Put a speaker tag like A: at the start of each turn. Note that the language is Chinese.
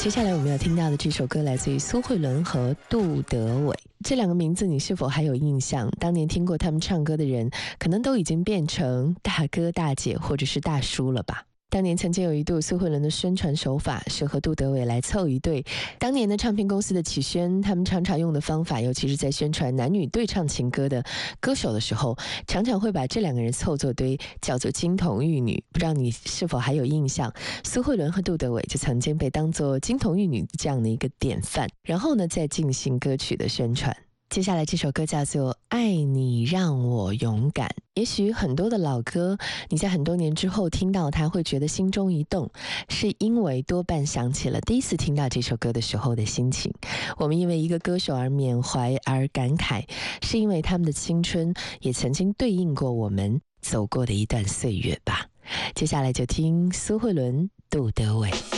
A: 接下来我们要听到的这首歌来自于苏慧伦和杜德伟，这两个名字你是否还有印象？当年听过他们唱歌的人，可能都已经变成大哥大姐或者是大叔了吧。当年曾经有一度苏慧伦的宣传手法是和杜德伟来凑一对，当年的唱片公司的启轩，他们常常用的方法，尤其是在宣传男女对唱情歌的歌手的时候，常常会把这两个人凑作堆，叫做金童玉女。不知道你是否还有印象，苏慧伦和杜德伟就曾经被当作金童玉女这样的一个典范，然后呢再进行歌曲的宣传。接下来这首歌叫做《爱你让我勇敢》。也许很多的老歌，你在很多年之后听到它会觉得心中一动，是因为多半想起了第一次听到这首歌的时候的心情。我们因为一个歌手而缅怀而感慨，是因为他们的青春也曾经对应过我们走过的一段岁月吧。接下来就听苏慧伦、杜德伟。